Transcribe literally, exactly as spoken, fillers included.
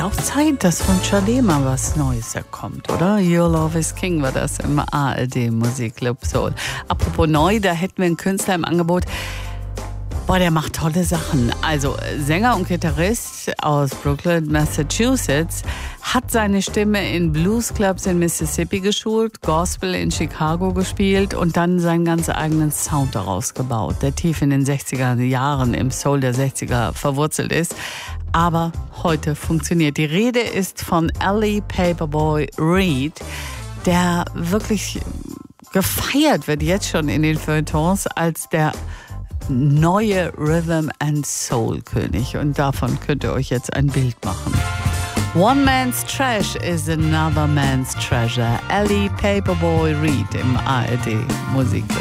auch Zeit, dass von Sade mal was Neues kommt, oder? Your Love is King war das im A R D Musikclub Soul. Apropos neu, da hätten wir einen Künstler im Angebot. Boah, der macht tolle Sachen. Also Sänger und Gitarrist aus Brooklyn, Massachusetts, hat seine Stimme in Bluesclubs in Mississippi geschult, Gospel in Chicago gespielt und dann seinen ganz eigenen Sound daraus gebaut, der tief in den sechziger Jahren im Soul der sechziger verwurzelt ist. Aber heute funktioniert. Die Rede ist von Ali Paperboy Reed, der wirklich gefeiert wird jetzt schon in den Feuilletons als der neue Rhythm and Soul König. Und davon könnt ihr euch jetzt ein Bild machen. One man's trash is another man's treasure. Ali Paperboy Reed im A R D Musikclub.